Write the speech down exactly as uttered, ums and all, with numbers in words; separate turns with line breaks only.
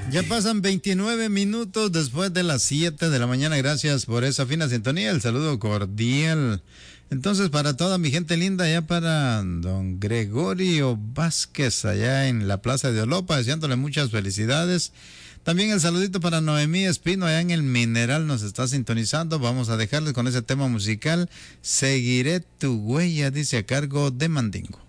Ya pasan veintinueve minutos después de las siete de la mañana. Gracias por esa fina sintonía. El saludo cordial. Entonces, para toda mi gente linda, ya para don Gregorio Vázquez, allá en la Plaza de Olopa, deseándole muchas felicidades. También el saludito para Noemí Espino, allá en el Mineral, nos está sintonizando. Vamos a dejarles con ese tema musical. Seguiré tu huella, dice, a cargo de Mandingo.